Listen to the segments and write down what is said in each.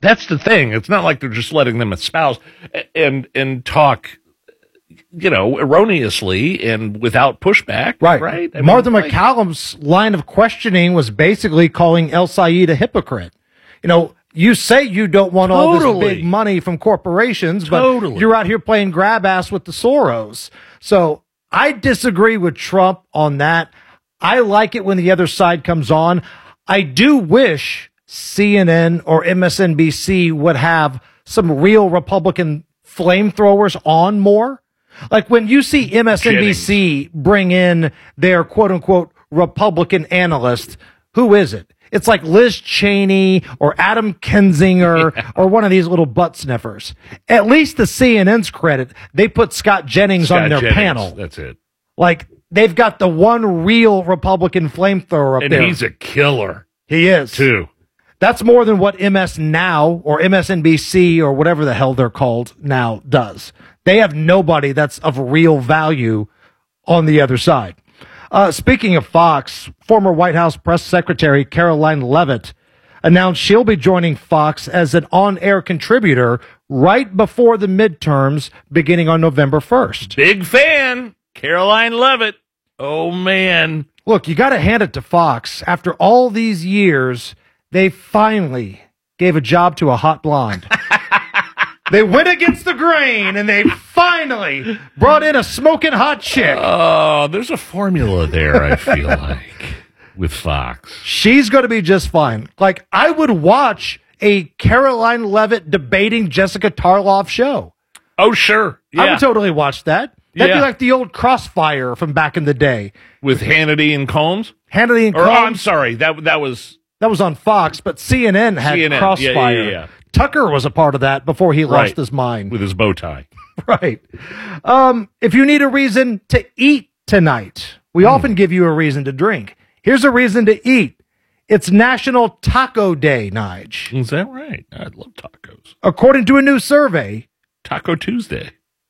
That's the thing. It's not like they're just letting them espouse and talk, erroneously and without pushback. Right? Martha McCallum's line of questioning was basically calling El Sayed a hypocrite. You say you don't want all this big money from corporations, but you're out here playing grab ass with the Soros. So I disagree with Trump on that. I like it when the other side comes on. I do wish CNN or MSNBC would have some real Republican flamethrowers on more. Like when you see MSNBC bring in their quote unquote Republican analyst, who is it? It's like Liz Cheney or Adam Kinzinger or one of these little butt sniffers. At least to CNN's credit, they put Scott Jennings on their panel. That's it. Like they've got the one real Republican flamethrower up there. And he's a killer. He is. Too. That's more than what MS Now or MSNBC or whatever the hell they're called now does. They have nobody that's of real value on the other side. Speaking of Fox, former White House press secretary Caroline Leavitt announced she'll be joining Fox as an on-air contributor right before the midterms beginning on November 1st. Big fan, Caroline Leavitt. Oh, man. Look, you got to hand it to Fox. After all these years, they finally gave a job to a hot blonde. They went against the grain, and they finally brought in a smoking hot chick. Oh, there's a formula there, I feel like, with Fox. She's going to be just fine. Like, I would watch a Caroline Leavitt debating Jessica Tarloff show. Oh, sure. Yeah. I would totally watch that. That'd be like the old Crossfire from back in the day. With Hannity and Combs? Hannity and Combs. I'm sorry, that was... That was on Fox, but CNN had Crossfire. Yeah. Tucker was a part of that before he lost his mind. With his bow tie. Right. If you need a reason to eat tonight, we often give you a reason to drink. Here's a reason to eat. It's National Taco Day, Nige. Is that right? I love tacos. According to a new survey, Taco Tuesday.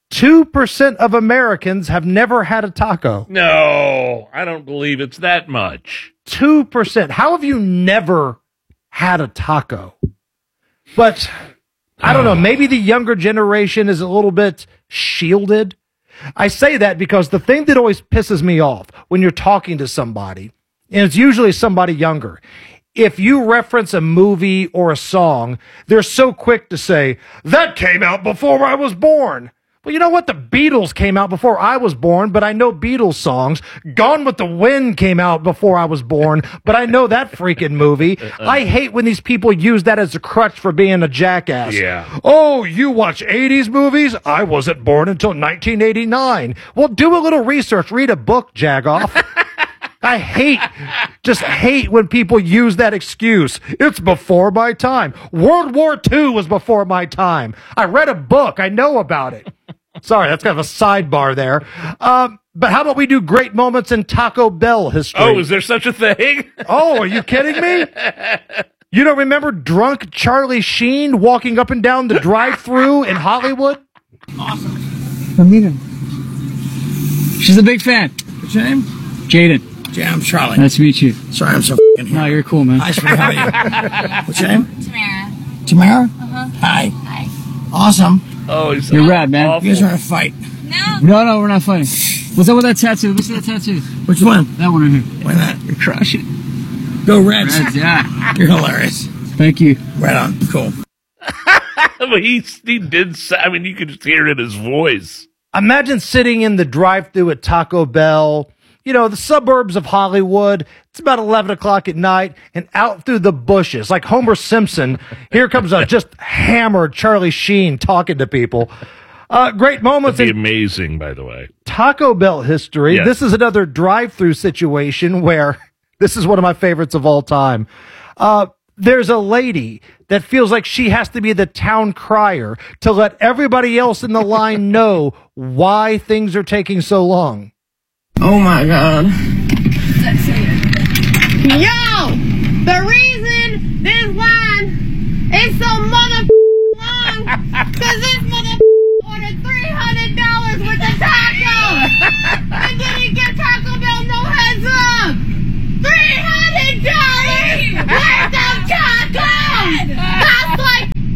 2% of Americans have never had a taco. No, I don't believe it's that much. 2%. How have you never had a taco? But I don't know. Maybe the younger generation is a little bit shielded. I say that because the thing that always pisses me off when you're talking to somebody, and it's usually somebody younger, if you reference a movie or a song, they're so quick to say, that came out before I was born. Well, you know what? The Beatles came out before I was born, but I know Beatles songs. Gone with the Wind came out before I was born, but I know that freaking movie. I hate when these people use that as a crutch for being a jackass. Yeah. Oh, you watch 80s movies? I wasn't born until 1989. Well, do a little research. Read a book, Jagoff. I hate when people use that excuse. It's before my time. World War II was before my time. I read a book. I know about it. Sorry, that's kind of a sidebar there. But how about we do great moments in Taco Bell history? Oh, is there such a thing? Oh, are you kidding me? You don't remember drunk Charlie Sheen walking up and down the drive-thru in Hollywood? Awesome. I meet him. She's a big fan. What's your name? Jaden. Jaden, I'm Charlie. Nice to meet you. Sorry, I'm so f***ing here. No, you're cool, man. Hi, sweetie. How are you? What's your name? Tamara. Tamara? Uh-huh. Hi. Hi. Awesome. Oh, he's You're rad, man. awful. You guys want to fight? No, we're not fighting. What's up with that tattoo? Let me see that tattoo. Which one? That one right here. Why not? You're crushing. Go Reds. Reds, yeah. You're hilarious. Thank you. Right on. Cool. But he did say, I mean, you could just hear it in his voice. Imagine sitting in the drive-thru at Taco Bell, the suburbs of Hollywood. It's about 11 o'clock at night, and out through the bushes, like Homer Simpson, here comes a just hammered Charlie Sheen talking to people. Great moments. That'd be amazing, by the way. Taco Bell history. Yes. This is another drive-through situation where this is one of my favorites of all time. There's a lady that feels like she has to be the town crier to let everybody else in the line know why things are taking so long. Oh, my God. Yo! The reason this line is so long, because this ordered $300 worth of tacos! And didn't give Taco Bell no heads up! $300 worth of tacos! That's like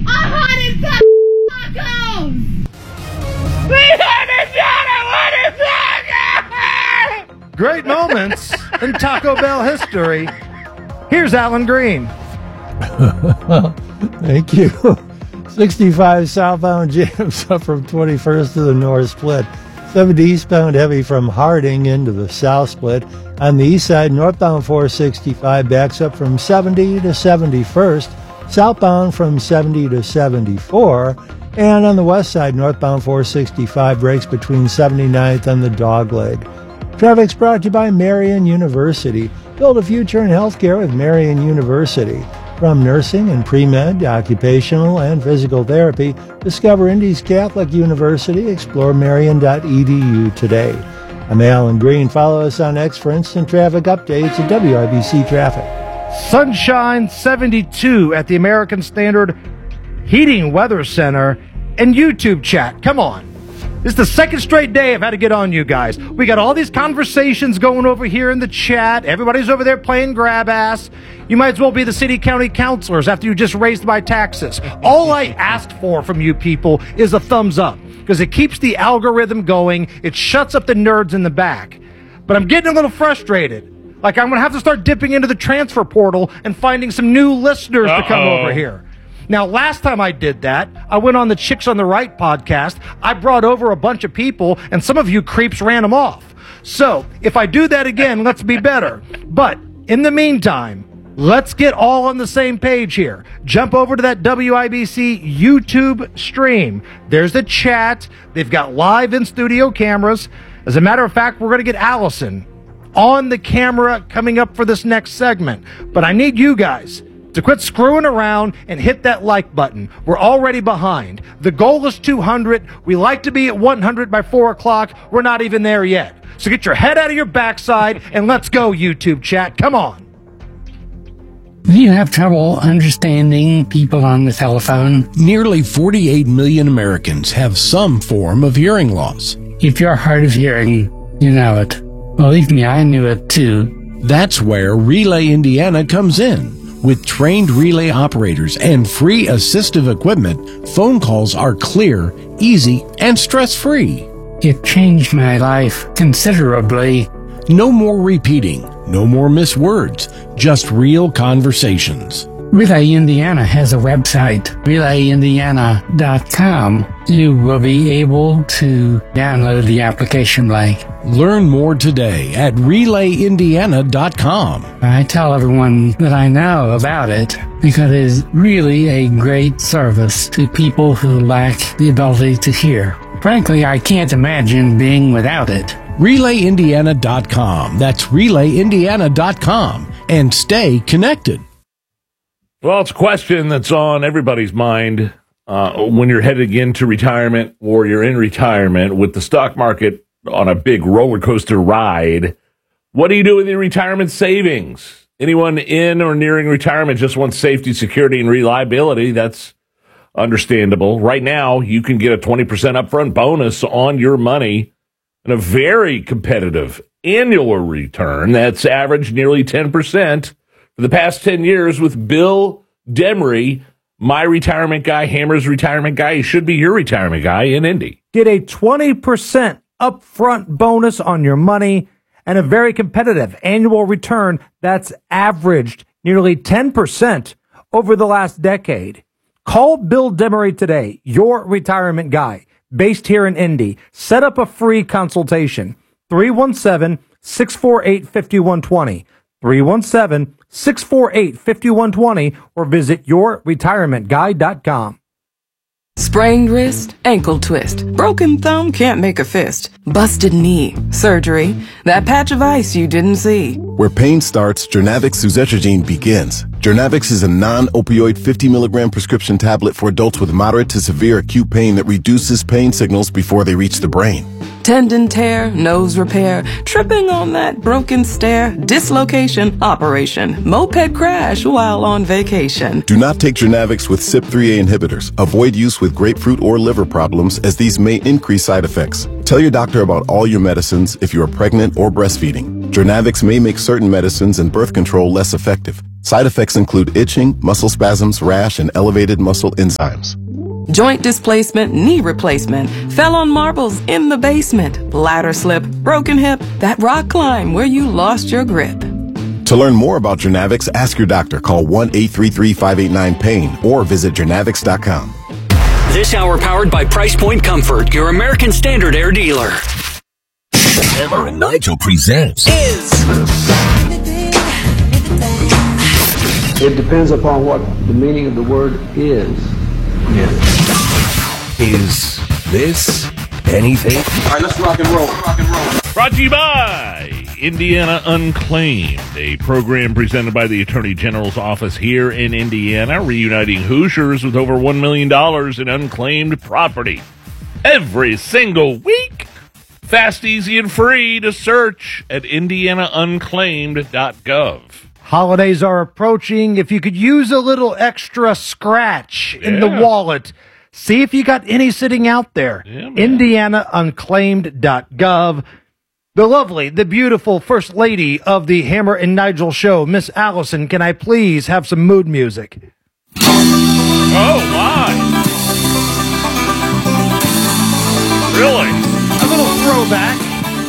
moments in Taco Bell history. Here's Alan Green. Thank you. 65 southbound jams up from 21st to the north split. 70 eastbound heavy from Harding into the south split. On the east side, northbound 465 backs up from 70 to 71st. Southbound from 70 to 74. And on the west side, northbound 465 breaks between 79th and the Dogleg. Traffic's brought to you by Marian University. Build a future in healthcare with Marian University. From nursing and pre-med to occupational and physical therapy, discover Indy's Catholic University. Explore marian.edu today. I'm Alan Green. Follow us on X for instant traffic updates at WIBC Traffic. Sunshine 72 at the American Standard Heating Weather Center and YouTube chat. Come on. This is the second straight day I've had to get on you guys. We got all these conversations going over here in the chat. Everybody's over there playing grab ass. You might as well be the city county councilors after you just raised my taxes. All I asked for from you people is a thumbs up because it keeps the algorithm going. It shuts up the nerds in the back. But I'm getting a little frustrated. Like I'm going to have to start dipping into the transfer portal and finding some new listeners to come over here. Now, last time I did that, I went on the Chicks on the Right podcast. I brought over a bunch of people, and some of you creeps ran them off. So, if I do that again, let's be better. But, in the meantime, let's get all on the same page here. Jump over to that WIBC YouTube stream. There's the chat. They've got live in-studio cameras. As a matter of fact, we're going to get Allison on the camera coming up for this next segment. But I need you guys to quit screwing around and hit that like button. We're already behind. The goal is 200. We like to be at 100 by 4 o'clock. We're not even there yet. So get your head out of your backside and let's go, YouTube chat. Come on. Do you have trouble understanding people on the telephone? Nearly 48 million Americans have some form of hearing loss. If you're hard of hearing, you know it. Believe me, I knew it too. That's where Relay Indiana comes in. With trained relay operators and free assistive equipment, phone calls are clear, easy, and stress-free. It changed my life considerably. No more repeating, no more miswords, just real conversations. Relay Indiana has a website, relayindiana.com. You will be able to download the application link. Learn more today at relayindiana.com. I tell everyone that I know about it because it is really a great service to people who lack the ability to hear. Frankly, I can't imagine being without it. relayindiana.com. That's relayindiana.com. And stay connected. Well, it's a question that's on everybody's mind when you're headed into retirement or you're in retirement with the stock market on a big roller coaster ride. What do you do with your retirement savings? Anyone in or nearing retirement just wants safety, security, and reliability. That's understandable. Right now, you can get a 20% upfront bonus on your money and a very competitive annual return that's averaged nearly 10%. For the past 10 years with Bill Demery, my retirement guy, Hammer's retirement guy. He should be your retirement guy in Indy. Get a 20% upfront bonus on your money and a very competitive annual return that's averaged nearly 10% over the last decade. Call Bill Demery today, your retirement guy, based here in Indy. Set up a free consultation. 317-648-5120. 317-648-5120 or visit yourretirementguy.com. Sprained wrist, ankle twist, broken thumb can't make a fist, busted knee, surgery, that patch of ice you didn't see. Where pain starts, Jernavix suzetrigine begins. Jernavix is a non-opioid 50 milligram prescription tablet for adults with moderate to severe acute pain that reduces pain signals before they reach the brain. Tendon tear, nose repair, tripping on that broken stair, dislocation, operation, moped crash while on vacation. Do not take Jernavix with CYP3A inhibitors. Avoid use with grapefruit or liver problems as these may increase side effects. Tell your doctor about all your medicines if you are pregnant or breastfeeding. Jernavix may make certain medicines and birth control less effective. Side effects include itching, muscle spasms, rash, and elevated muscle enzymes. Joint displacement, knee replacement, fell on marbles in the basement, ladder slip, broken hip, that rock climb where you lost your grip. To learn more about Jernavix, ask your doctor. Call 1-833-589-PAIN or visit Jernavix.com. This hour powered by Price Point Comfort, your American Standard Air dealer. Hammer and Nigel presents It depends upon what the meaning of the word is. Is this anything? All right, let's rock and roll. Brought to you by Indiana Unclaimed, a program presented by the Attorney General's office here in Indiana, reuniting Hoosiers with over $1 million in unclaimed property. Every single week. Fast, easy, and free to search at indianaunclaimed.gov. Holidays are approaching. If you could use a little extra scratch in the wallet, see if you got any sitting out there. indianaunclaimed.gov. The lovely, the beautiful First Lady of the Hammer and Nigel Show, Miss Allison, can I please have some mood music? Oh, my. Really? A little throwback.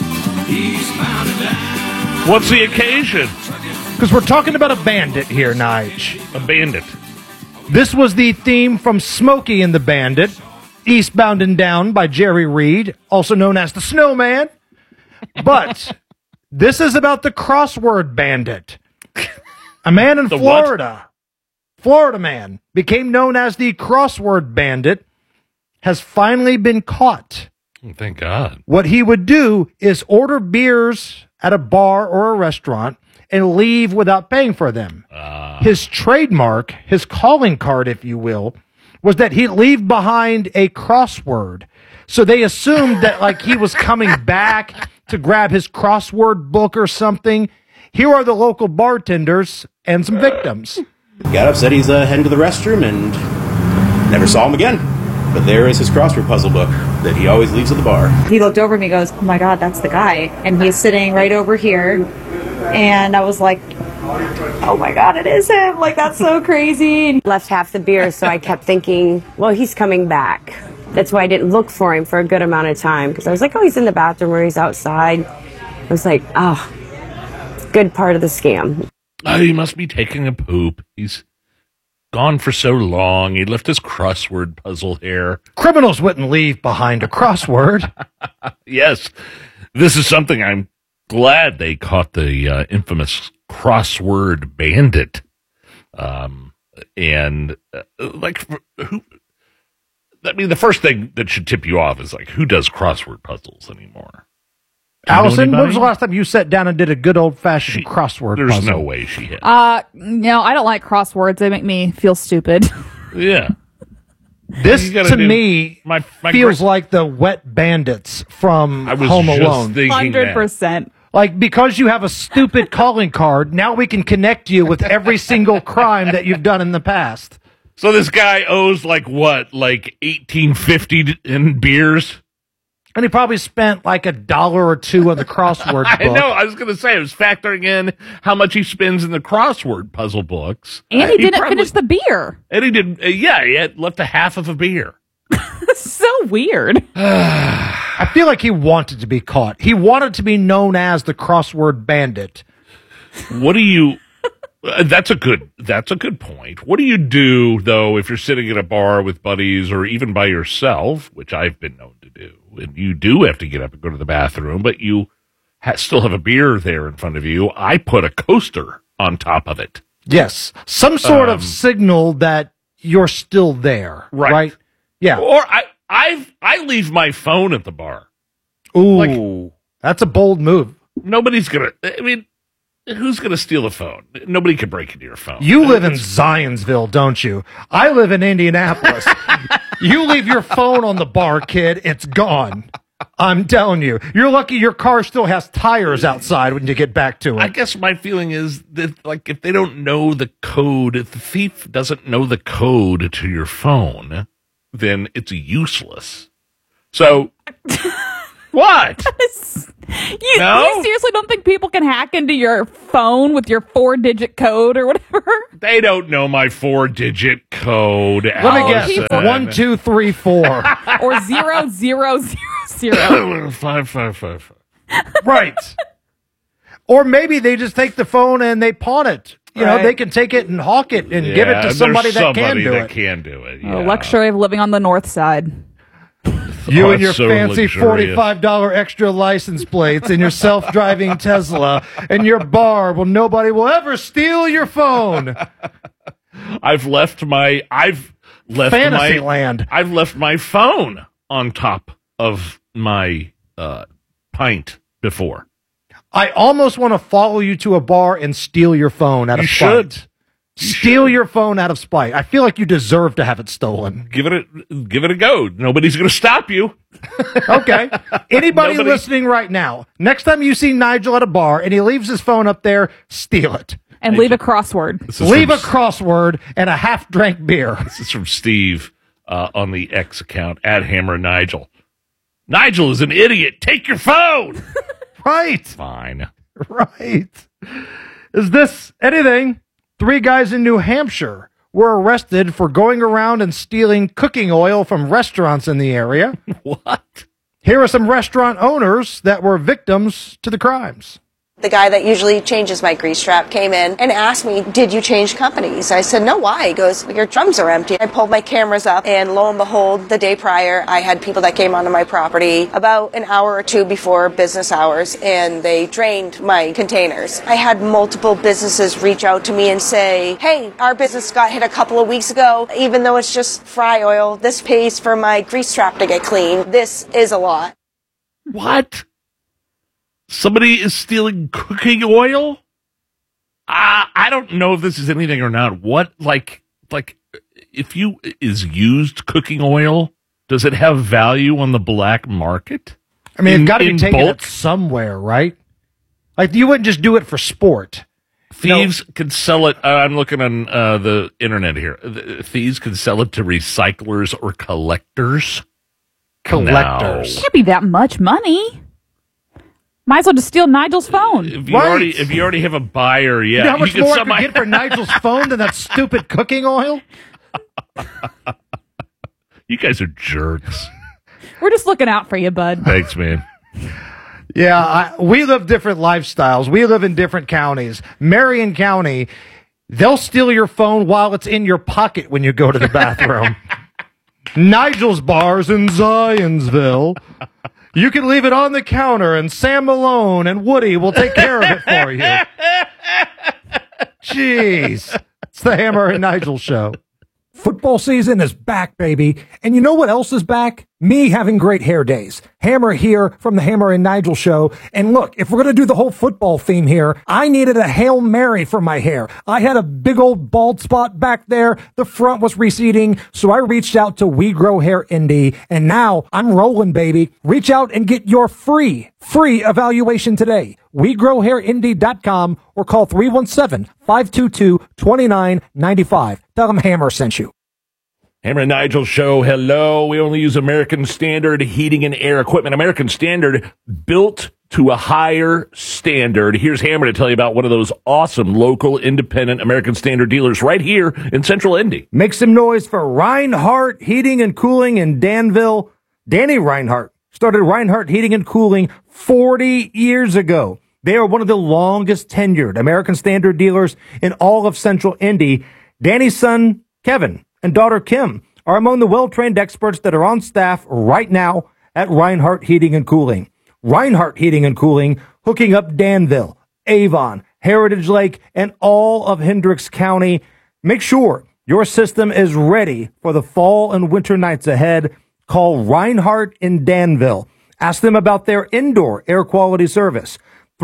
What's the occasion? Because we're talking about a bandit here, Nige. A bandit. This was the theme from Smokey and the Bandit, Eastbound and Down by Jerry Reed, also known as the Snowman. But this is about the crossword bandit. A man in Florida, Florida man, became known as the crossword bandit, has finally been caught. Thank God. What he would do is order beers at a bar or a restaurant and leave without paying for them. His trademark, his calling card, if you will, was that he'd leave behind a crossword. So they assumed that like he was coming back to grab his crossword book or something. Here are the local bartenders and some victims. Got up, said he's heading to the restroom, and never saw him again. But there is his crossword puzzle book that he always leaves at the bar. He looked over at me and goes, "Oh my God, that's the guy." And he's sitting right over here. And I was like, "Oh my God, it is him. Like, that's so crazy." Left half the beer, so I kept thinking, well, he's coming back. That's why I didn't look for him for a good amount of time, because I was like, oh, he's in the bathroom or he's outside. I was like, oh, it's a good part of the scam. Oh, he must be taking a poop. He's gone for so long. He left his crossword puzzle here. Criminals wouldn't leave behind a crossword. Yes, this is something I'm glad they caught the infamous crossword bandit. Who? I mean, the first thing that should tip you off is like, who does crossword puzzles anymore? Allison, when was the last time you sat down and did a good old-fashioned crossword puzzle? There's no way she had. No, I don't like crosswords. They make me feel stupid. Yeah. This, to me, feels like the Wet Bandits from Home Alone. 100%. Like, because you have a stupid calling card, now we can connect you with every single crime that you've done in the past. So this guy owes like $18.50 in beers? And he probably spent like $1 or $2 on the crossword book. I know. I was going to say, I was factoring in how much he spends in the crossword puzzle books. And he didn't finish the beer. And he did. He had left a half of a beer. That's so weird. I feel like he wanted to be caught. He wanted to be known as the crossword bandit. What do you... That's a good point. What do you do, though, if you're sitting at a bar with buddies or even by yourself, which I've been known to do, and you do have to get up and go to the bathroom, but you still have a beer there in front of you? I put a coaster on top of it. Yes. Some sort of signal that you're still there. Right? Yeah. Or I leave my phone at the bar. Ooh. That's a bold move. Nobody's going to... I mean... Who's going to steal a phone? Nobody can break into your phone. You live in Zionsville, don't you? I live in Indianapolis. You leave your phone on the bar, kid, it's gone. I'm telling you. You're lucky your car still has tires outside when you get back to it. I guess my feeling is that, like, if they don't know the code, if the thief doesn't know the code to your phone, then it's useless. So... What? You seriously don't think people can hack into your phone with your 4-digit code or whatever? They don't know my 4-digit code. Let me guess. 1, 2, 3, 4. Or 0, 0, 0, 0. 5, 5, 5. Right. Or maybe they just take the phone and they pawn it. You know, they can take it and hawk it and give it to somebody that can do it. Yeah. Luxury of living on the north side. You and your fancy $45 extra license plates and your self-driving Tesla and your bar. Well, nobody will ever steal your phone. I've left my phone on top of my pint before. I almost want to follow you to a bar and steal your phone out of spite. Steal your phone out of spite. I feel like you deserve to have it stolen. Give it a go. Nobody's going to stop you. Okay. Anybody listening right now, next time you see Nigel at a bar and he leaves his phone up there, steal it. And leave a crossword. Leave a crossword and a half-drank beer. This is from Steve on the X account, @HammerNigel. Nigel is an idiot. Take your phone. Right. Fine. Right. Is this anything? 3 guys in New Hampshire were arrested for going around and stealing cooking oil from restaurants in the area. What? Here are some restaurant owners that were victims to the crimes. The guy that usually changes my grease trap came in and asked me, did you change companies? I said, no, why? He goes, your drums are empty. I pulled my cameras up, and lo and behold, the day prior, I had people that came onto my property about an hour or 2 before business hours, and they drained my containers. I had multiple businesses reach out to me and say, hey, our business got hit a couple of weeks ago. Even though it's just fry oil, this pays for my grease trap to get clean. This is a lot. What? Somebody is stealing cooking oil? I don't know if this is anything or not. What, like, if is used cooking oil, does it have value on the black market? I mean, it's got to be taken it somewhere, right? Like, you wouldn't just do it for sport. Thieves can sell it. I'm looking on the internet here. Thieves can sell it to recyclers or collectors. Collectors. Can't be that much money. Might as well just steal Nigel's phone. If you already have a buyer, yeah. You know how much more I could get for Nigel's phone than that stupid cooking oil? You guys are jerks. We're just looking out for you, bud. Thanks, man. Yeah, we live different lifestyles. We live in different counties. Marion County, they'll steal your phone while it's in your pocket when you go to the bathroom. Nigel's bars in Zionsville. You can leave it on the counter, and Sam Malone and Woody will take care of it for you. Jeez. It's the Hammer and Nigel Show. Football season is back, baby. And you know what else is back? Me having great hair days. Hammer here from the Hammer and Nigel Show. And look, if we're going to do the whole football theme here, I needed a Hail Mary for my hair. I had a big old bald spot back there. The front was receding. So I reached out to We Grow Hair Indie. And now I'm rolling, baby. Reach out and get your free evaluation today. WeGrowHairIndie.com or call 317-522-2995. Tell them Hammer sent you. Hammer and Nigel Show, hello. We only use American Standard heating and air equipment. American Standard, built to a higher standard. Here's Hammer to tell you about one of those awesome local independent American Standard dealers right here in Central Indy. Make some noise for Reinhardt Heating and Cooling in Danville. Danny Reinhardt started Reinhardt Heating and Cooling 40 years ago. They are one of the longest tenured American Standard dealers in all of Central Indy. Danny's son, Kevin, and daughter Kim are among the well-trained experts that are on staff right now at Reinhardt Heating and Cooling. Reinhardt Heating and Cooling, hooking up Danville, Avon, Heritage Lake, and all of Hendricks County. Make sure your system is ready for the fall and winter nights ahead. Call Reinhardt in Danville. Ask them about their indoor air quality service.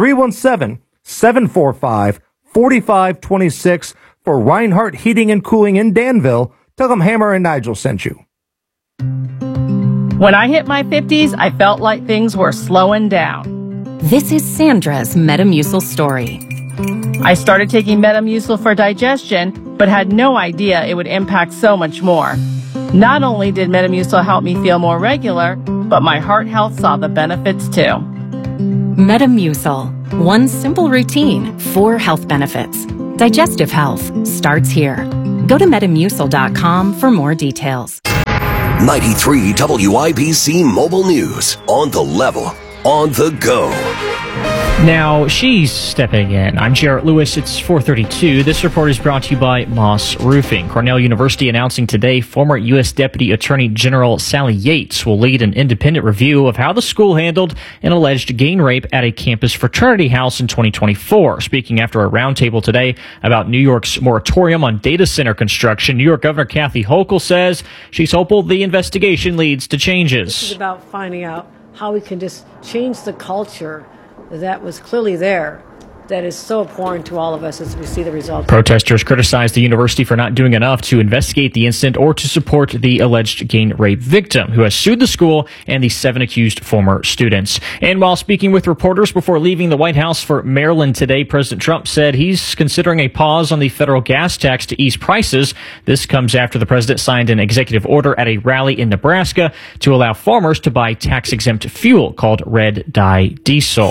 317-745-4526 for Reinhardt Heating and Cooling in Danville. Tell them Hammer and Nigel sent you. When I hit my 50s, I felt like things were slowing down. This is Sandra's Metamucil story. I started taking Metamucil for digestion, but had no idea it would impact so much more. Not only did Metamucil help me feel more regular, but but my heart health saw the benefits too. Metamucil. One simple routine, 4 health benefits. Digestive health starts here. Go to metamucil.com for more details. 93 WIBC Mobile News. On the level. On the go. Now she's stepping in. I'm Jarrett Lewis. It's 4:32. This report is brought to you by Moss Roofing. Cornell University announcing today former U.S. Deputy Attorney General Sally Yates will lead an independent review of how the school handled an alleged gang rape at a campus fraternity house in 2024. Speaking after a roundtable today about New York's moratorium on data center construction, New York Governor Kathy Hochul says she's hopeful the investigation leads to changes. This is about finding out how we can just change the culture that was clearly there, that is so abhorrent to all of us as we see the results. Protesters criticized the university for not doing enough to investigate the incident or to support the alleged gang rape victim, who has sued the school and the 7 accused former students. And while speaking with reporters before leaving the White House for Maryland today, President Trump said he's considering a pause on the federal gas tax to ease prices. This comes after the president signed an executive order at a rally in Nebraska to allow farmers to buy tax-exempt fuel called red dye diesel.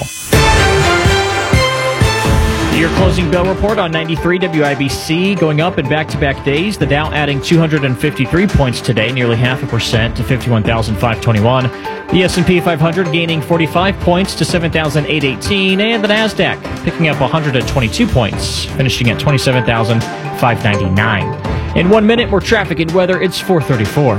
Your closing bell report on 93 WIBC going up in back-to-back days. The Dow adding 253 points today, nearly 0.5% to 51,521. The S&P 500 gaining 45 points to 7,818. And the NASDAQ picking up 122 points, finishing at 27,599. In 1 minute, more traffic and weather. It's 4:34.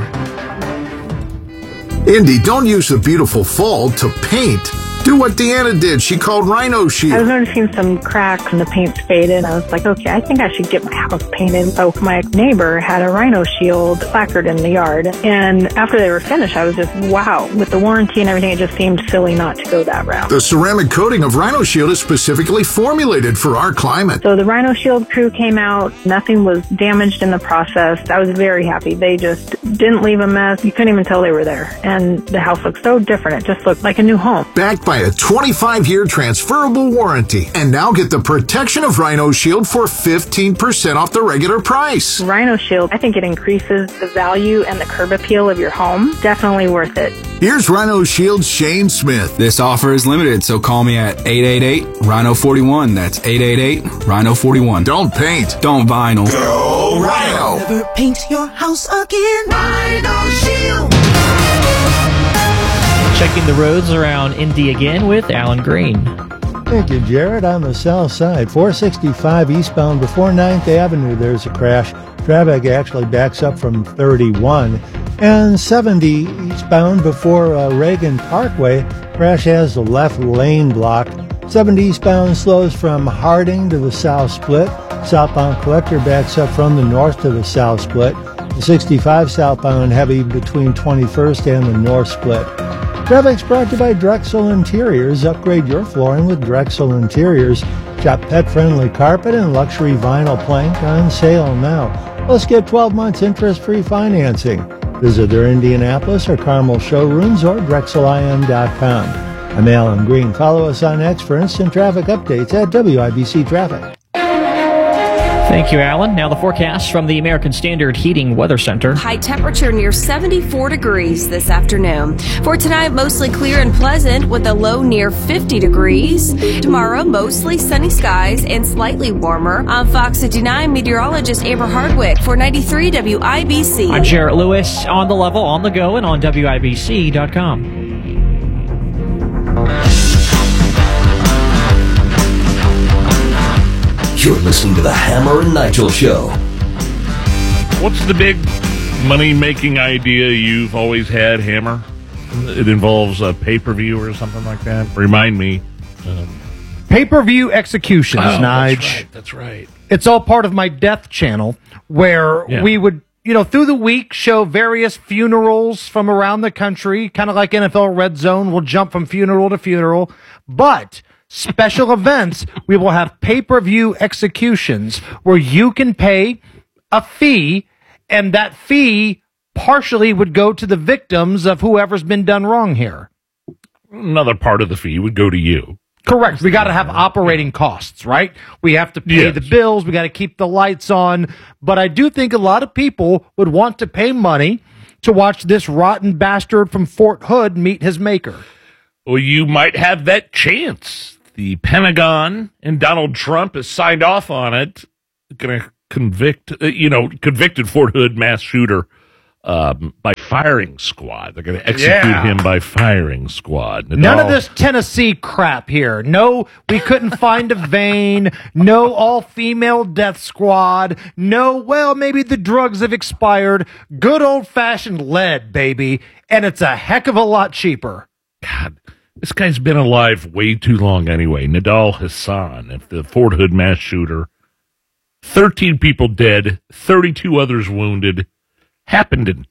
Indy, don't use the beautiful fall to paint. Do what Deanna did. She called Rhino Shield. I was noticing some cracks and the paint's faded. I was like, okay, I think I should get my house painted. So my neighbor had a Rhino Shield placard in the yard. And after they were finished, I was just, wow. With the warranty and everything, it just seemed silly not to go that route. The ceramic coating of Rhino Shield is specifically formulated for our climate. So the Rhino Shield crew came out. Nothing was damaged in the process. I was very happy. They just didn't leave a mess. You couldn't even tell they were there. And the house looked so different. It just looked like a new home. Backed by a 25-year transferable warranty. And now get the protection of Rhino Shield for 15% off the regular price. Rhino Shield, I think it increases the value and the curb appeal of your home. Definitely worth it. Here's Rhino Shield's Shane Smith. This offer is limited, so call me at 888-RHINO-41. That's 888-RHINO-41. Don't paint. Don't vinyl. Go Rhino. Never paint your house again. Rhino Shield. Checking the roads around Indy again with Alan Green. Thank you, Jared. On the south side, 465 eastbound before 9th Avenue, there's a crash. Traffic actually backs up from 31. And 70 eastbound before Reagan Parkway, crash has the left lane blocked. 70 eastbound slows from Harding to the south split. Southbound collector backs up from the north to the south split. The 65 southbound heavy between 21st and the north split. Traffic's brought to you by Drexel Interiors. Upgrade your flooring with Drexel Interiors. Shop pet-friendly carpet and luxury vinyl plank on sale now. Let's get 12 months interest-free financing. Visit their Indianapolis or Carmel showrooms or DrexelIM.com. I'm Alan Green. Follow us on X for instant traffic updates at WIBC Traffic. Thank you, Alan. Now the forecast from the American Standard Heating Weather Center. High temperature near 74 degrees this afternoon. For tonight, mostly clear and pleasant with a low near 50 degrees. Tomorrow, mostly sunny skies and slightly warmer. I'm Fox 59 meteorologist Amber Hardwick for 93 WIBC. I'm Jarrett Lewis, on the level, on the go, and on WIBC.com. You're listening to the Hammer and Nigel Show. What's the big money-making idea you've always had, Hammer? It involves a pay-per-view or something like that? Remind me. Pay-per-view executions, Nige. That's right. It's all part of my death channel, where we would, through the week show various funerals from around the country, kind of like NFL Red Zone. We'll jump from funeral to funeral. But special events, we will have pay-per-view executions where you can pay a fee, and that fee partially would go to the victims of whoever's been done wrong here. Another part of the fee would go to you. Correct. We got to have operating costs, right? We have to pay the bills. We got to keep the lights on. But I do think a lot of people would want to pay money to watch this rotten bastard from Fort Hood meet his maker. Well, you might have that chance. The Pentagon and Donald Trump has signed off on it. Going to convicted Fort Hood mass shooter by firing squad. They're going to execute him by firing squad. None of this Tennessee crap here. No, we couldn't find a vein. No all-female death squad. No, well, maybe the drugs have expired. Good old-fashioned lead, baby. And it's a heck of a lot cheaper. God, this guy's been alive way too long anyway. Nidal Hassan, the Fort Hood mass shooter. 13 people dead, 32 others wounded. Happened in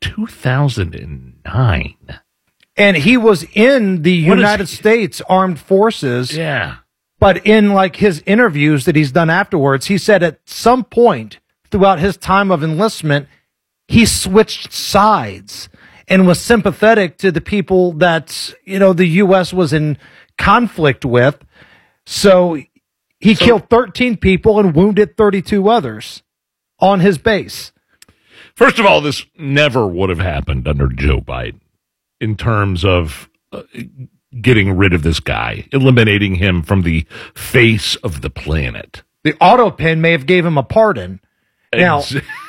2009. And he was in the United States Armed Forces. Yeah. But in like his interviews that he's done afterwards, he said at some point throughout his time of enlistment, he switched sides and was sympathetic to the people that, the U.S. was in conflict with. So he killed 13 people and wounded 32 others on his base. First of all, this never would have happened under Joe Biden in terms of getting rid of this guy, eliminating him from the face of the planet. The auto pen may have gave him a pardon. Now,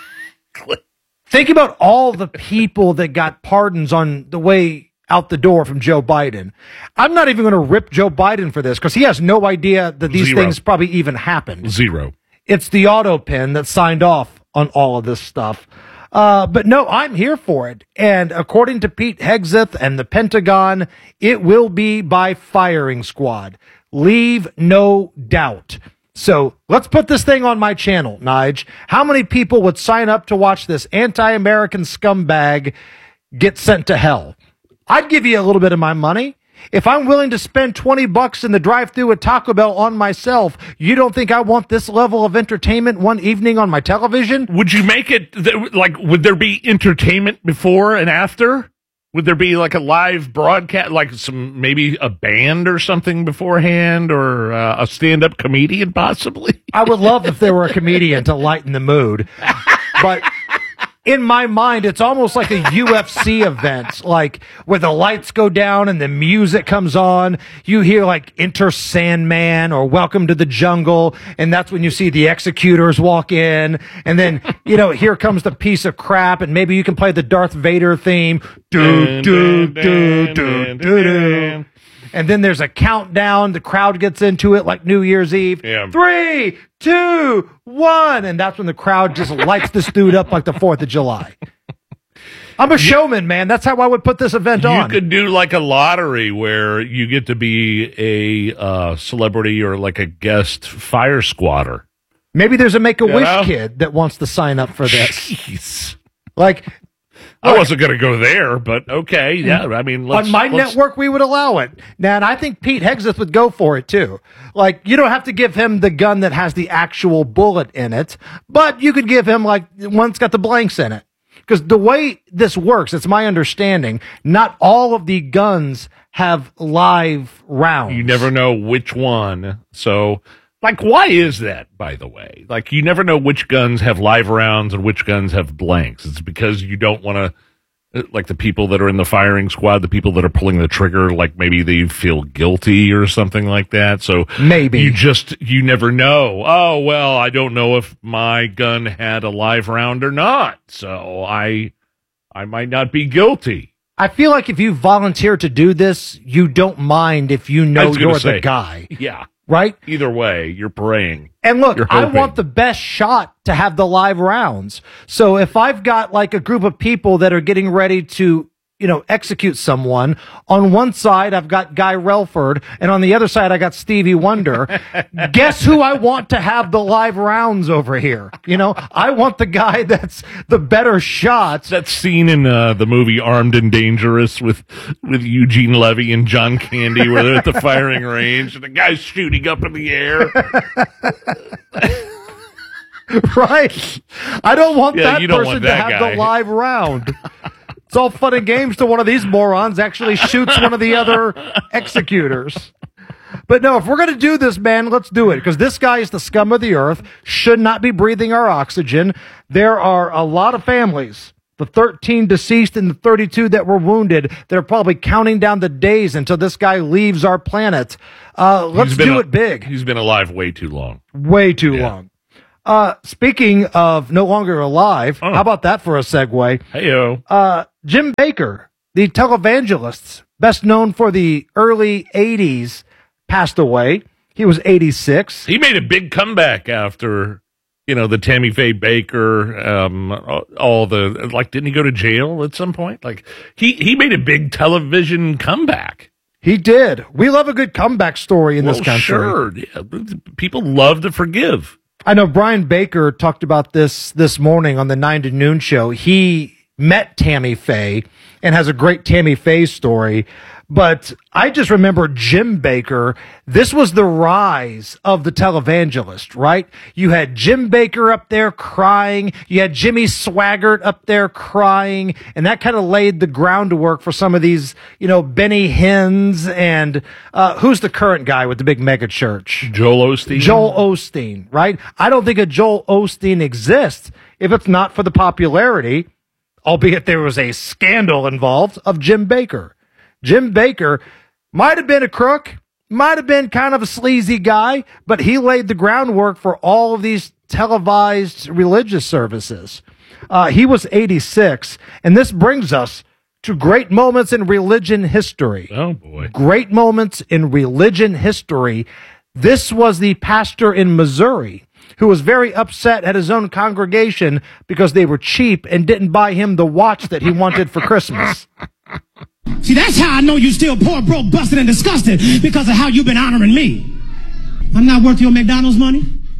think about all the people that got pardons on the way out the door from Joe Biden. I'm not even going to rip Joe Biden for this because he has no idea that these things probably even happened. Zero. It's the auto pen that signed off on all of this stuff. But no, I'm here for it. And according to Pete Hegseth and the Pentagon, it will be by firing squad. Leave no doubt. So let's put this thing on my channel, Nige. How many people would sign up to watch this anti-American scumbag get sent to hell? I'd give you a little bit of my money. If I'm willing to spend $20 in the drive-thru at Taco Bell on myself, you don't think I want this level of entertainment one evening on my television? Would you make it, would there be entertainment before and after? Would there be like a live broadcast, like maybe a band or something beforehand, or a stand-up comedian possibly? I would love if there were a comedian to lighten the mood. But in my mind, it's almost like a UFC event, like where the lights go down and the music comes on. You hear like Enter Sandman or Welcome to the Jungle, and that's when you see the executors walk in. And then, here comes the piece of crap, and maybe you can play the Darth Vader theme. Do, do, do, do, do, do. And then there's a countdown. The crowd gets into it like New Year's Eve. Yeah. 3, 2, 1. And that's when the crowd just lights this dude up like the 4th of July. I'm a showman, man. That's how I would put this event on. You could do like a lottery where you get to be a celebrity or like a guest fire squatter. Maybe there's a Make-A-Wish kid that wants to sign up for this. Jeez. Like, I wasn't going to go there, but okay. Yeah, I mean, on my network, we would allow it. Now, and I think Pete Hegseth would go for it, too. Like, you don't have to give him the gun that has the actual bullet in it, but you could give him, like, one that's got the blanks in it. Because the way this works, it's my understanding, not all of the guns have live rounds. You never know which one. So, like, why is that, by the way? Like, you never know which guns have live rounds and which guns have blanks. It's because you don't want to, like, the people that are in the firing squad, the people that are pulling the trigger, like, maybe they feel guilty or something like that. So maybe you never know. Oh, well, I don't know if my gun had a live round or not. So I might not be guilty. I feel like if you volunteer to do this, you don't mind if you know you're the guy. Yeah. Right? Either way, you're praying. And look, I want the best shot to have the live rounds. So if I've got like a group of people that are getting ready to, execute someone, on one side I've got Guy Relford, and on the other side I got Stevie Wonder. Guess who I want to have the live rounds over here? I want the guy that's the better shots. That scene in the movie Armed and Dangerous with Eugene Levy and John Candy where they're at the firing range and the guy's shooting up in the air. Right. I don't want that person to have the live round. It's all fun and games till one of these morons actually shoots one of the other executors. But no, if we're going to do this, man, let's do it. Because this guy is the scum of the earth, should not be breathing our oxygen. There are a lot of families the 13 deceased and the 32 that were wounded. They're probably counting down the days until this guy leaves our planet. Let's do it big. He's been alive way too long. Way too long. Speaking of no longer alive, how about that for a segue? Hey-o. Jim Bakker, the televangelist, best known for the early 80s, passed away. He was 86. He made a big comeback after, the Tammy Faye Bakker, all the, didn't he go to jail at some point? He made a big television comeback. He did. We love a good comeback story in this country. Sure. Yeah. People love to forgive. I know Brian Baker talked about this morning on the 9 to Noon show. He met Tammy Faye and has a great Tammy Faye story. But I just remember Jim Bakker. This was the rise of the televangelist, right? You had Jim Bakker up there crying. You had Jimmy Swaggart up there crying. And that kind of laid the groundwork for some of these, Benny Hinn's and who's the current guy with the big mega church? Joel Osteen. Joel Osteen, right? I don't think a Joel Osteen exists if it's not for the popularity, albeit there was a scandal involved, of Jim Bakker. Jim Bakker might have been a crook, might have been kind of a sleazy guy, but he laid the groundwork for all of these televised religious services. He was 86, and this brings us to great moments in religion history. Oh, boy. Great moments in religion history. This was the pastor in Missouri who was very upset at his own congregation because they were cheap and didn't buy him the watch that he wanted for Christmas. See, that's how I know you still poor, broke, busted, and disgusted, because of how you've been honoring me. I'm not worth your McDonald's money.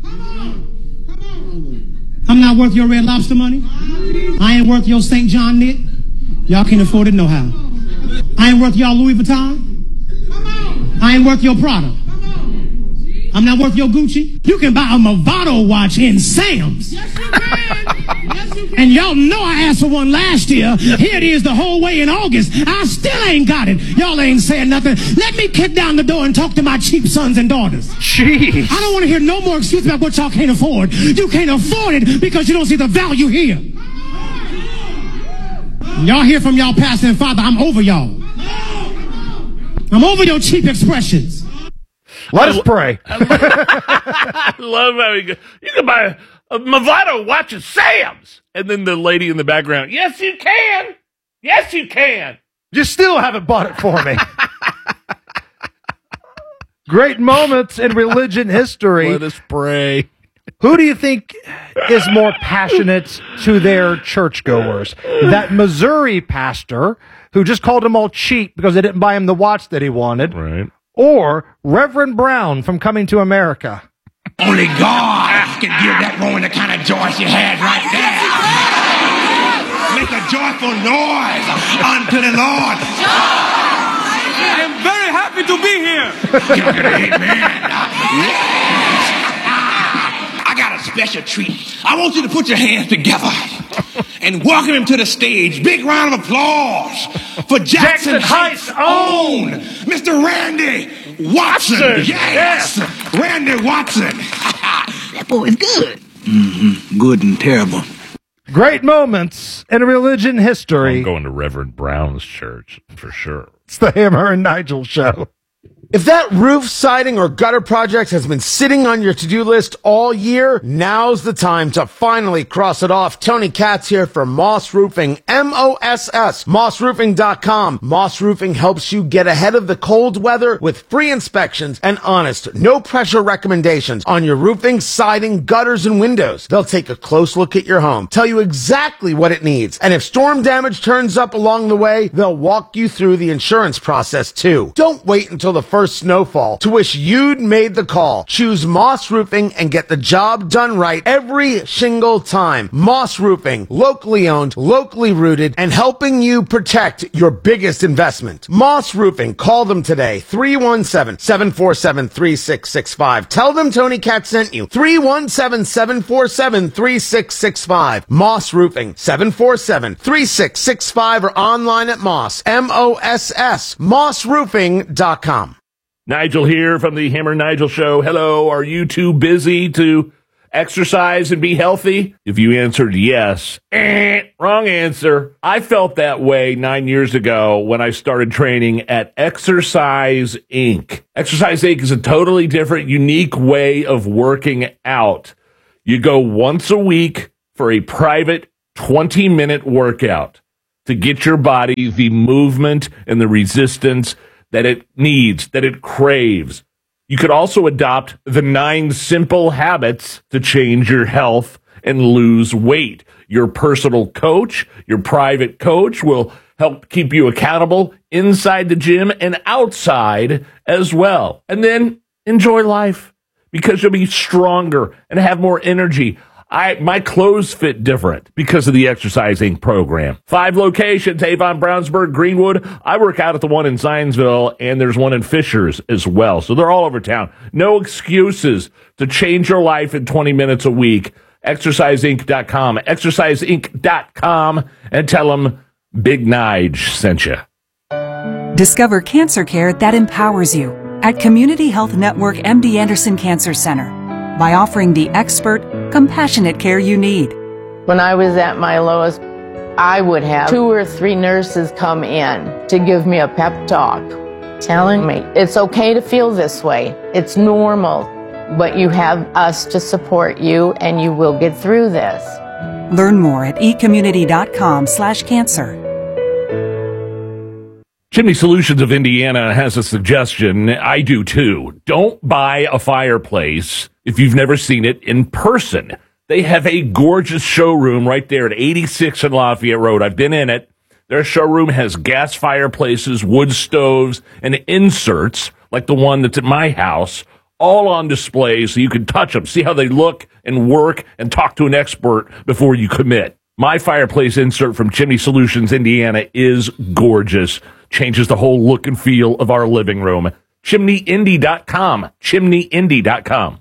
I'm not worth your Red Lobster money. I ain't worth your St. John knit. Y'all can't afford it no how. I ain't worth y'all Louis Vuitton. I ain't worth your Prada. I'm not worth your Gucci. You can buy a Movado watch in Sam's. Yes, you can. Yes, you can. And y'all know I asked for one last year. Here it is the whole way in August. I still ain't got it. Y'all ain't saying nothing. Let me kick down the door and talk to my cheap sons and daughters. Jeez. I don't want to hear no more excuses about what y'all can't afford. You can't afford it because you don't see the value here. Y'all hear from y'all pastor and father, I'm over y'all. I'm over your cheap expressions. Let us pray. I love how you can buy a Movado watch at Sam's. And then the lady in the background, yes, you can. Yes, you can. You still haven't bought it for me. Great moments in religion history. Let us pray. Who do you think is more passionate to their churchgoers? That Missouri pastor who just called them all cheap because they didn't buy him the watch that he wanted. Right. Or Reverend Brown from Coming to America. Only God can give that woman the kind of joy she had right there. Make a joyful noise unto the Lord. I am very happy to be here. Give it an amen. I got a special treat. I want you to put your hands together and welcome him to the stage. Big round of applause for Jackson Heights' own Mr. Randy Watson. Yes, Randy Watson. That boy is good. Mm-hmm. Good and terrible. Great moments in religion history. I'm going to Reverend Brown's church for sure. It's the Hammer and Nigel Show. If that roof, siding, or gutter project has been sitting on your to-do list all year, now's the time to finally cross it off. Tony Katz here for Moss Roofing, M-O-S-S, mossroofing.com. Moss Roofing helps you get ahead of the cold weather with free inspections and honest, no-pressure recommendations on your roofing, siding, gutters, and windows. They'll take a close look at your home, tell you exactly what it needs, and if storm damage turns up along the way, they'll walk you through the insurance process, too. Don't wait until the first snowfall to wish you'd made the call. Choose Moss Roofing and get the job done right every single time. Moss Roofing, locally owned, locally rooted, and helping you protect your biggest investment. Moss Roofing, call them today, 317-747-3665. Tell them Tony Katz sent you, 317-747-3665. Moss Roofing, 747-3665, or online at Moss, M-O-S-S, mossroofing.com. Nigel here from the Hammer Nigel Show. Hello. Are you too busy to exercise and be healthy? If you answered yes, wrong answer. I felt that way 9 years ago when I started training at Exercise Inc. Exercise Inc. is a totally different, unique way of working out. You go once a week for a private 20-minute workout to get your body the movement and the resistance that it needs, that it craves. You could also adopt the 9 simple habits to change your health and lose weight. Your personal coach, your private coach, will help keep you accountable inside the gym and outside as well. And then enjoy life because you'll be stronger and have more energy. My clothes fit different because of the Exercise Inc. program. 5 locations, Avon, Brownsburg, Greenwood. I work out at the one in Zionsville, and there's one in Fishers as well. So they're all over town. No excuses to change your life in 20 minutes a week. ExerciseInc.com. ExerciseInc.com, and tell them Big Nige sent you. Discover cancer care that empowers you at Community Health Network MD Anderson Cancer Center by offering the expert, compassionate care you need. When I was at my lowest, I would have 2 or 3 nurses come in to give me a pep talk, telling me it's okay to feel this way. It's normal, but you have us to support you and you will get through this. Learn more at ecommunity.com/cancer. Chimney Solutions of Indiana has a suggestion. I do too. Don't buy a fireplace if you've never seen it in person. They have a gorgeous showroom right there at 86 and Lafayette Road. I've been in it. Their showroom has gas fireplaces, wood stoves, and inserts like the one that's at my house, all on display so you can touch them, see how they look and work, and talk to an expert before you commit. My fireplace insert from Chimney Solutions Indiana is gorgeous. Changes the whole look and feel of our living room. ChimneyIndy.com. ChimneyIndy.com.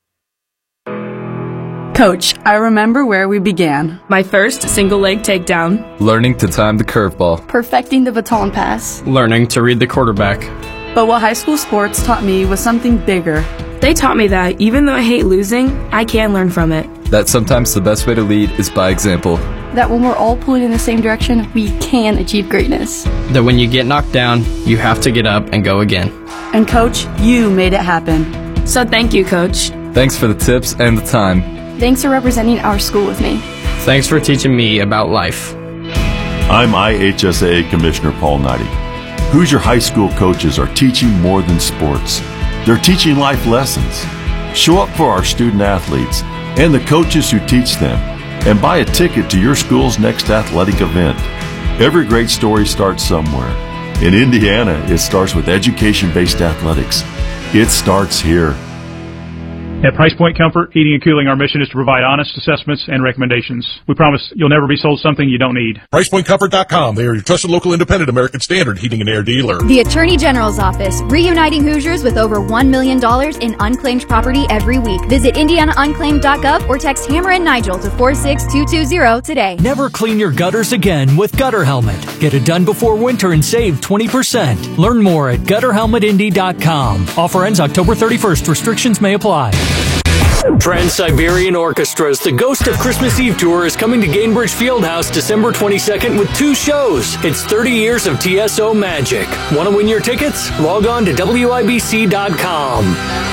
Coach, I remember where we began. My first single leg takedown. Learning to time the curveball. Perfecting the baton pass. Learning to read the quarterback. But what high school sports taught me was something bigger. They taught me that even though I hate losing, I can learn from it. That sometimes the best way to lead is by example. That when we're all pulling in the same direction, we can achieve greatness. That when you get knocked down, you have to get up and go again. And Coach, you made it happen. So thank you, Coach. Thanks for the tips and the time. Thanks for representing our school with me. Thanks for teaching me about life. I'm IHSAA Commissioner Paul Knighty. Hoosier High School coaches are teaching more than sports. They're teaching life lessons. Show up for our student athletes and the coaches who teach them, and buy a ticket to your school's next athletic event. Every great story starts somewhere. In Indiana, it starts with education-based athletics. It starts here. At Price Point Comfort, Heating and Cooling, our mission is to provide honest assessments and recommendations. We promise you'll never be sold something you don't need. PricePointComfort.com. They are your trusted local independent American Standard heating and air dealer. The Attorney General's Office, reuniting Hoosiers with over $1 million in unclaimed property every week. Visit IndianaUnclaimed.gov or text Hammer and Nigel to 46220 today. Never clean your gutters again with Gutter Helmet. Get it done before winter and save 20%. Learn more at GutterHelmetIndy.com. Offer ends October 31st. Restrictions may apply. Trans-Siberian Orchestra's The Ghost of Christmas Eve Tour is coming to Gainbridge Fieldhouse December 22nd with 2 shows. It's 30 years of TSO magic. Want to win your tickets? Log on to WIBC.com.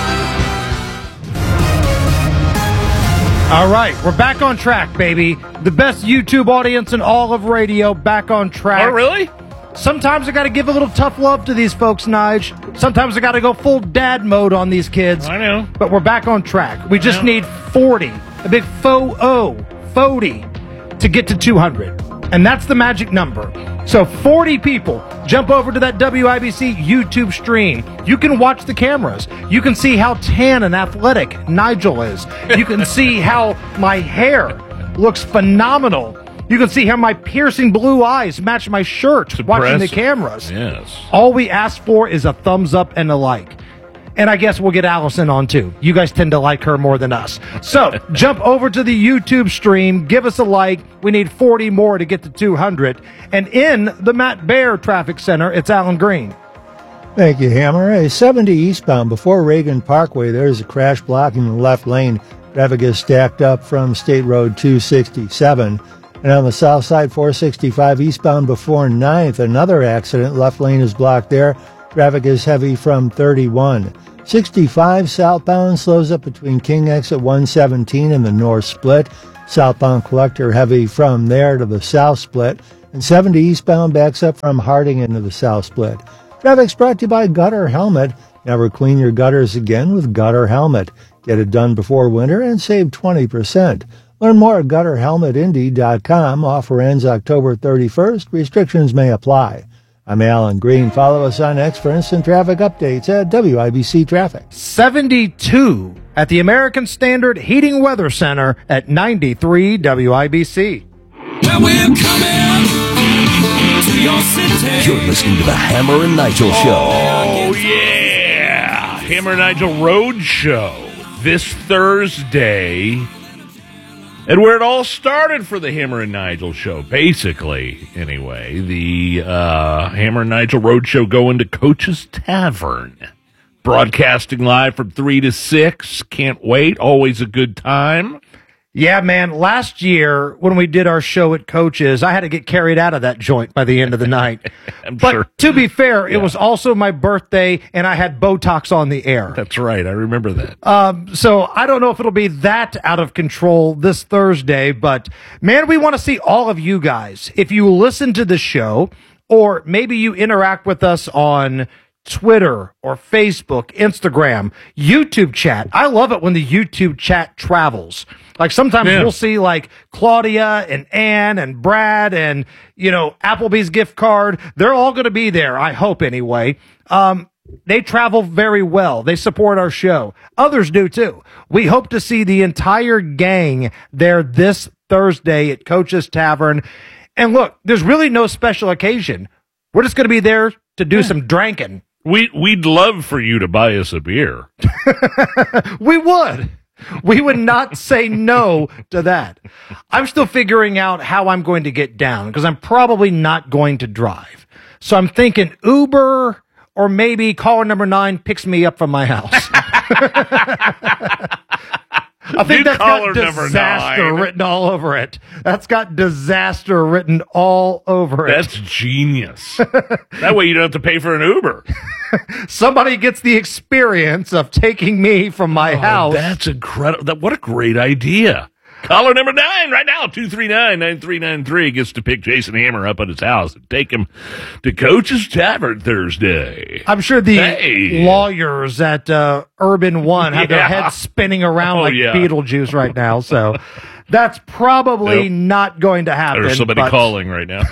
All right, we're back on track, baby. The best YouTube audience in all of radio, back on track. Oh, really? Sometimes I got to give a little tough love to these folks, Nige. Sometimes I got to go full dad mode on these kids. I know. But we're back on track. We just need 40, a big 40 to get to 200. And that's the magic number. So 40 people jump over to that WIBC YouTube stream. You can watch the cameras. You can see how tan and athletic Nigel is. You can see how my hair looks phenomenal. You can see how my piercing blue eyes match my shirt watching the cameras. Yes. All we ask for is a thumbs up and a like. And I guess we'll get Allison on too. You guys tend to like her more than us. So jump over to the YouTube stream. Give us a like. We need 40 more to get to 200. And in the Matt Baer Traffic Center, it's Alan Green. Thank you, Hammer. 70 eastbound before Reagan Parkway, there's a crash blocking the left lane Traffic is stacked up from State Road 267. And on the south side, 465 eastbound before 9th, another accident. Left lane is blocked there. Traffic is heavy from 31. 65 southbound slows up between King Exit 117 and the North Split. Southbound Collector heavy from there to the South Split. And 70 eastbound backs up from Harding into the South Split. Traffic's brought to you by Gutter Helmet. Never clean your gutters again with Gutter Helmet. Get it done before winter and save 20%. Learn more at GutterHelmetIndy.com. Offer ends October 31st. Restrictions may apply. I'm Alan Green. Follow us on X for instant traffic updates at WIBC Traffic. 72 at the American Standard Heating Weather Center at 93 WIBC. Well, we're coming to your city. You're listening to the Hammer and Nigel Show. Oh, yeah. Hammer and Nigel Road Show this Thursday. And where it all started for the Hammer and Nigel Show, basically, anyway, the Hammer and Nigel Road Show going to Coach's Tavern. Broadcasting live from 3 to 6. Can't wait. Always a good time. Yeah, man. Last year, when we did our show at Coach's, I had to get carried out of that joint by the end of the night. But sure. To be fair, it was also my birthday, and I had Botox on the air. That's right. I remember that. So I don't know if it'll be that out of control this Thursday, but, man, we want to see all of you guys. If you listen to the show, or maybe you interact with us on Twitter or Facebook, Instagram, YouTube chat. I love it when the YouTube chat travels. Like sometimes we'll see like Claudia and Ann and Brad and, Applebee's gift card. They're all going to be there. I hope anyway. They travel very well. They support our show. Others do too. We hope to see the entire gang there this Thursday at Coach's Tavern. And look, there's really no special occasion. We're just going to be there to do some drinking. We'd love for you to buy us a beer. We would. We would not say no to that. I'm still figuring out how I'm going to get down because I'm probably not going to drive. So I'm thinking Uber or maybe caller number 9 picks me up from my house. I think that's got disaster written all over it. That's got disaster written all over it. That's genius. That way you don't have to pay for an Uber. Somebody gets the experience of taking me from my house. That's incredible. What a great idea. Caller number 9 right now, 239-9393, gets to pick Jason Hammer up at his house and take him to Coach's Tavern Thursday. I'm sure the lawyers at Urban One have their heads spinning around like Beetlejuice right now, so that's probably not going to happen. There's somebody calling right now.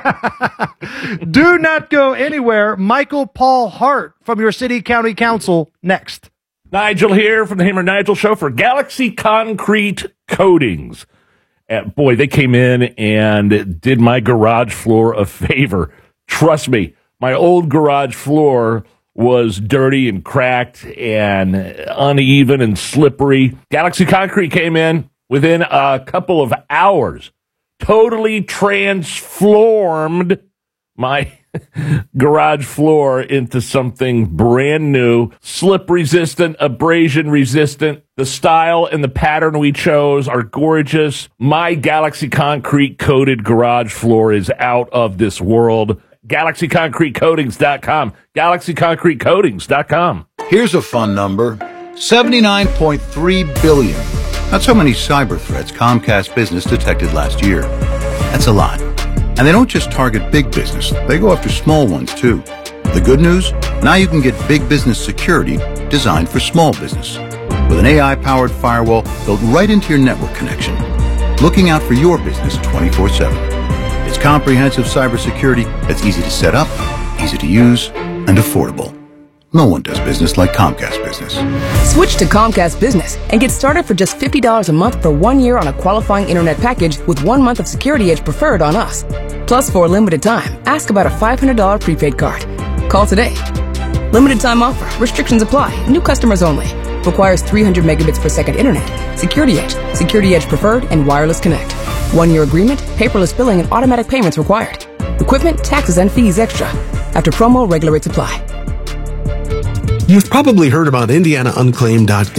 Do not go anywhere. Michael Paul Hart from your city county council next. Nigel here from the Hammer and Nigel Show for Galaxy Concrete Coatings. Boy, they came in and did my garage floor a favor. Trust me, my old garage floor was dirty and cracked and uneven and slippery. Galaxy Concrete came in within a couple of hours, totally transformed my garage floor into something brand new, slip resistant, abrasion resistant. The style and the pattern we chose are gorgeous. My Galaxy Concrete coated garage floor is out of this world. GalaxyConcreteCoatings.com. GalaxyConcreteCoatings.com. Here's a fun number. 79.3 billion. That's how many cyber threats Comcast Business detected last year. That's a lot. And they don't just target big business, they go after small ones too. The good news? Now you can get big business security designed for small business. With an AI-powered firewall built right into your network connection. Looking out for your business 24/7. It's comprehensive cybersecurity that's easy to set up, easy to use, and affordable. No one does business like Comcast Business. Switch to Comcast Business and get started for just $50 a month for 1 year on a qualifying internet package with 1 month of Security Edge Preferred on us. Plus, for a limited time, ask about a $500 prepaid card. Call today. Limited time offer. Restrictions apply. New customers only. Requires 300 megabits per second internet. Security Edge, Security Edge Preferred, and Wireless Connect. 1 year agreement, paperless billing, and automatic payments required. Equipment, taxes, and fees extra. After promo, regular rates apply. You've probably heard about IndianaUnclaimed.gov.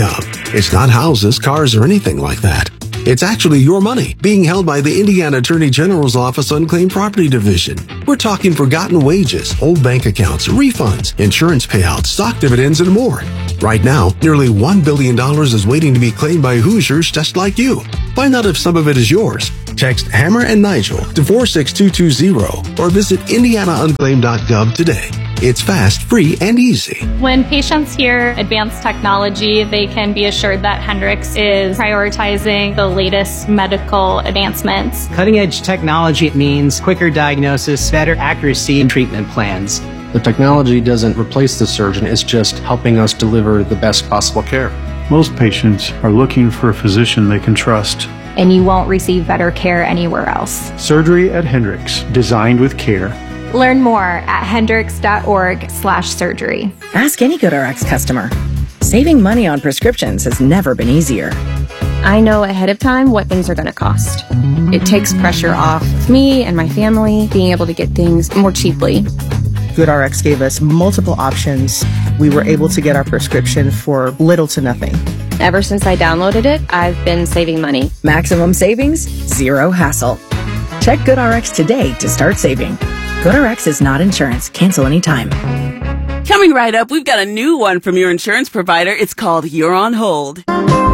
It's not houses, cars, or anything like that. It's actually your money being held by the Indiana Attorney General's Office Unclaimed Property Division. We're talking forgotten wages, old bank accounts, refunds, insurance payouts, stock dividends, and more. Right now, nearly $1 billion is waiting to be claimed by Hoosiers just like you. Find out if some of it is yours. Text Hammer and Nigel to 46220 or visit indianaunclaimed.gov today. It's fast, free, and easy. When patients hear advanced technology, they can be assured that Hendricks is prioritizing the latest medical advancements. Cutting-edge technology means quicker diagnosis, better accuracy in treatment plans. The technology doesn't replace the surgeon, it's just helping us deliver the best possible care. Most patients are looking for a physician they can trust. And you won't receive better care anywhere else. Surgery at Hendricks, designed with care. Learn more at hendricks.org/surgery. Ask any GoodRx customer. Saving money on prescriptions has never been easier. I know ahead of time what things are going to cost. It takes pressure off me and my family being able to get things more cheaply. GoodRx gave us multiple options. We were able to get our prescription for little to nothing. Ever since I downloaded it, I've been saving money. Maximum savings, zero hassle. Check GoodRx today to start saving. GoodRx is not insurance. Cancel anytime. Coming right up, we've got a new one from your insurance provider. It's called You're on Hold.